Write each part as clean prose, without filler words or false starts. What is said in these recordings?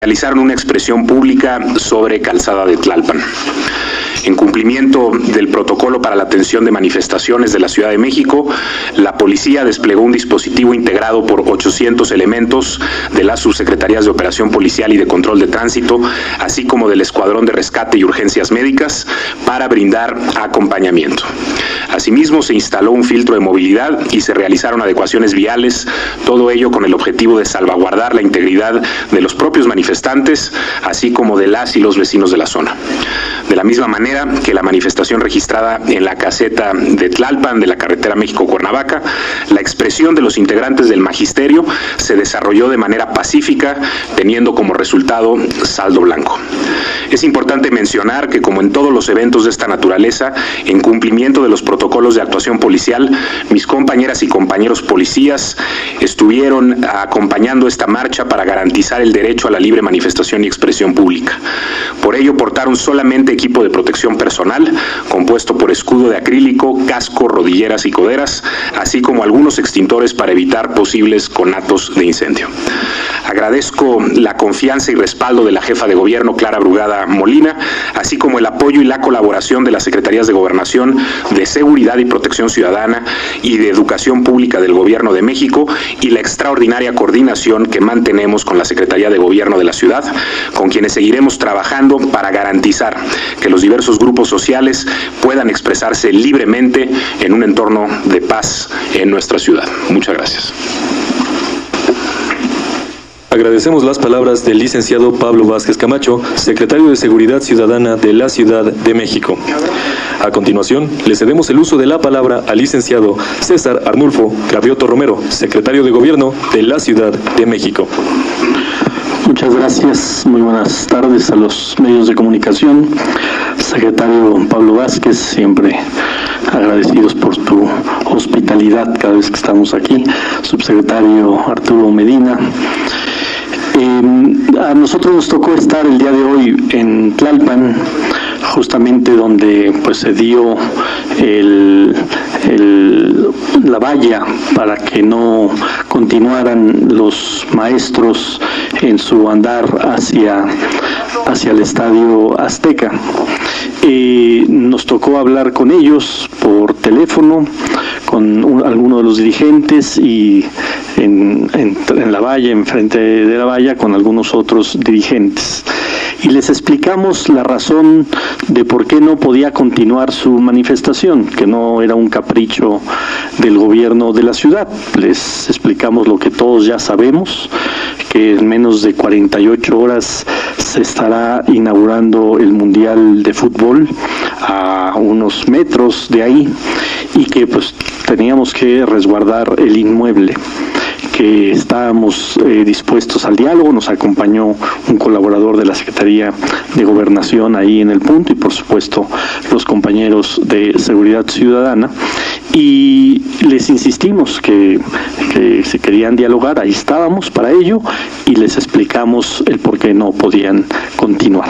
realizaron una expresión pública sobre Calzada de Tlalpan. En cumplimiento del protocolo para la atención de manifestaciones de la Ciudad de México, la policía desplegó un dispositivo integrado por 800 elementos de las subsecretarías de Operación Policial y de Control de Tránsito, así como del Escuadrón de Rescate y Urgencias Médicas, para brindar acompañamiento. Asimismo, se instaló un filtro de movilidad y se realizaron adecuaciones viales, todo ello con el objetivo de salvaguardar la integridad de los propios manifestantes, así como de las y los vecinos de la zona. De la misma manera que la manifestación registrada en la caseta de Tlalpan de la carretera México-Cuernavaca, la expresión de los integrantes del magisterio se desarrolló de manera pacífica, teniendo como resultado saldo blanco. Es importante mencionar que, como en todos los eventos de esta naturaleza, en cumplimiento de los protocolos de actuación policial, mis compañeras y compañeros policías estuvieron acompañando esta marcha para garantizar el derecho a la libre manifestación y expresión pública. Por ello, portaron solamente equipo de protección personal, compuesto por escudo de acrílico, casco, rodilleras y coderas, así como algunos extintores para evitar posibles conatos de incendio. Agradezco la confianza y respaldo de la jefa de gobierno, Clara Brugada Molina, así como el apoyo y la colaboración de las Secretarías de Gobernación, de Seguridad y Protección Ciudadana y de Educación Pública del Gobierno de México, y la extraordinaria coordinación que mantenemos con la Secretaría de Gobierno de la ciudad, con quienes seguiremos trabajando para garantizar que los diversos grupos sociales puedan expresarse libremente en un entorno de paz en nuestra ciudad. Muchas gracias. Agradecemos las palabras del licenciado Pablo Vázquez Camacho, secretario de Seguridad Ciudadana de la Ciudad de México. A continuación, le cedemos el uso de la palabra al licenciado César Arnulfo Gravioto Romero, secretario de Gobierno de la Ciudad de México. Muchas gracias, muy buenas tardes a los medios de comunicación. Secretario Pablo Vázquez, siempre agradecidos por tu hospitalidad cada vez que estamos aquí. Subsecretario Arturo Medina. A nosotros nos tocó estar el día de hoy en Tlalpan, justamente donde pues se dio la valla para que no continuaran los maestros en su andar hacia el Estadio Azteca. Nos tocó hablar con ellos por teléfono, con alguno de los dirigentes, y en la valla, enfrente de la valla, con algunos otros dirigentes. Y les explicamos la razón de por qué no podía continuar su manifestación, que no era un capricho del gobierno de la ciudad. Les explicamos lo que todos ya sabemos, que en menos de 48 horas se estará inaugurando el Mundial de Fútbol a unos metros de ahí, y que pues teníamos que resguardar el inmueble, que estábamos dispuestos al diálogo. Nos acompañó un colaborador de la Secretaría de Gobernación ahí en el punto, y por supuesto los compañeros de Seguridad Ciudadana, y les insistimos que se querían dialogar. Ahí estábamos para ello, y les explicamos el por qué no podían continuar.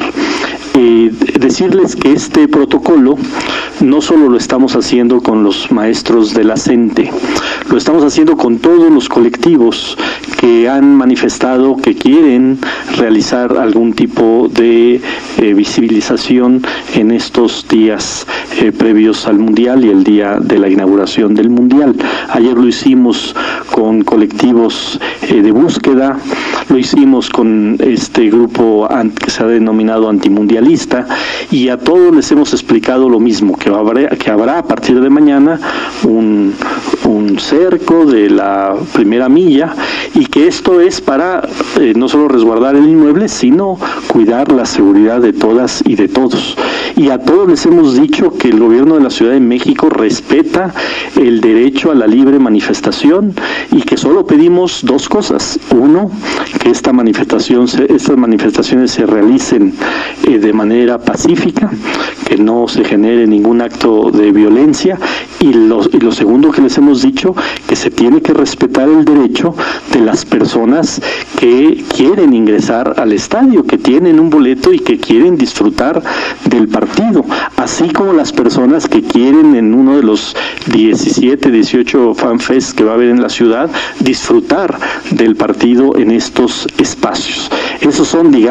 Decirles que este protocolo no solo lo estamos haciendo con los maestros de la CENTE, lo estamos haciendo con todos los colectivos que han manifestado que quieren realizar algún tipo de visibilización en estos días previos al Mundial y el día de la inauguración del Mundial. Ayer lo hicimos con colectivos de búsqueda, lo hicimos con este grupo que se ha denominado antimundialista, y a todos les hemos explicado lo mismo, que habrá a partir de mañana un cerco de la primera milla, y que esto es para no solo resguardar el inmueble, sino cuidar la seguridad de todas y de todos. Y a todos les hemos dicho que el gobierno de la Ciudad de México respeta el derecho a la libre manifestación, y que solo pedimos dos cosas. Uno, que estas manifestaciones se realicen de manera pacífica, que no se genere ningún acto de violencia, y lo segundo que les hemos dicho, que se tiene que respetar el derecho de las personas que quieren ingresar al estadio, que tienen un boleto y que quieren disfrutar del partido partido, así como las personas que quieren en uno de los 17, 18 fanfests que va a haber en la ciudad, disfrutar del partido en estos espacios. Esos son, digamos,